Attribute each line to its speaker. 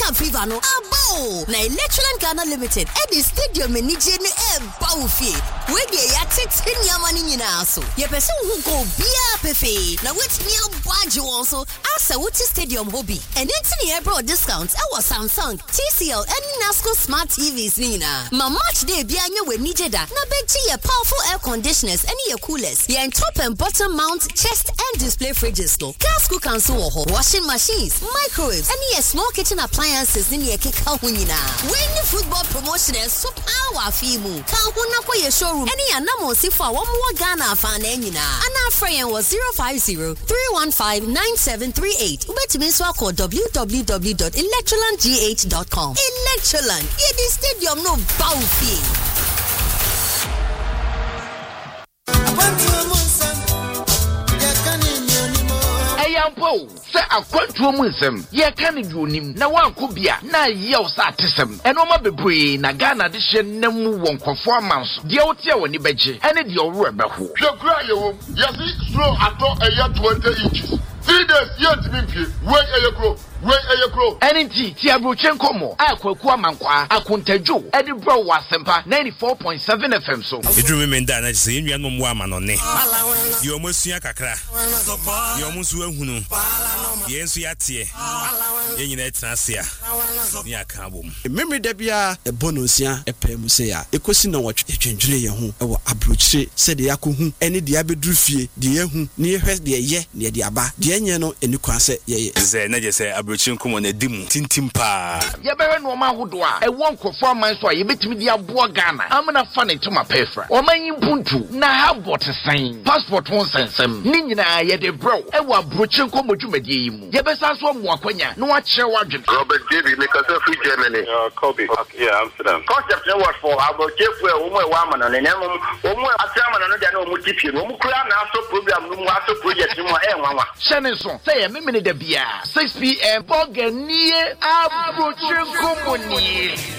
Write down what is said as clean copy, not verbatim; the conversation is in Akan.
Speaker 1: Ghana Fever no abo. Na Electroland Ghana Limited the stadium enije ne bawfie. We dey ya tete nyama ni nyina so. Ye pese hu go bia pefe. Na wetimi abage won so asa wuti stadium hobby. And enti ne bro discounts our Samsung, TCL and Nasco smart TVs ni nyina. Ma match day bia nya we nije da. Na beji ye powerful air conditioners and ye coolers. Ye top and bottom mount chest and display fridges no. Gas cookers so ho. Washing machines, microwaves and ye small kitchen appliances ni ye keka hu nyina. When the football promotion so power fimu. Ka hu na kwa ye showroom. Any anamo si for one more Ghana fan nyina. Ana friend was 050-315-9738. Ubetimi so call www.electrolandgh.com. Electroland. Ye the stadium no bawfie.
Speaker 2: Ayampo se akwantuo mu nsem ye ka ne duonim na wanko bia na yew sa atesem eno ma bebre na Ghana de hye namu wonkofo amanso de wote woni beje ene de owro ebeho
Speaker 3: hwekura yewom yesi slow ato eya 20 inches 3 days yet bimfie we eyekro
Speaker 2: Enti ti abrochen komo akwaku amankwa akontadwo edi bro wasempa 94.7 FM so
Speaker 4: edru menda na se enua no mo amanone ye omosua kakra ye omusu ahunu ye ensu yate ye nyina etrasia ni aka bom
Speaker 5: memre da bia ebonosia epemuse ya ekosi na wotwe etwendwene ye ho ewo abrochire se de yakohu ene de abedru fie de yehu ne yehwe de ye ne de aba de enye no enikwa se ye
Speaker 4: ze na je se abrochire komo na dimu tintimpa
Speaker 2: ye bewe no ma hodo a ewo nkofo amanso a ye betimi de aboa Ghana amna fa ne tuma pefra o manyi puntu na habot san passport won sensem ni nyina ye de bro ewo abrochire komo dwumade yi mu ye besa so mo akwanya no a kire wadwen
Speaker 3: Robert David because of Germany Kobe yeah Amsterdam concept no what for abrochire fu e wo mo e wa amana ne nemo wo mo atrama no de na o mo tipie no mo kura na aso program no mo aso project mo e nwanwa
Speaker 2: shene so say me me de bia 6 p.m. Genie abrochire komo ni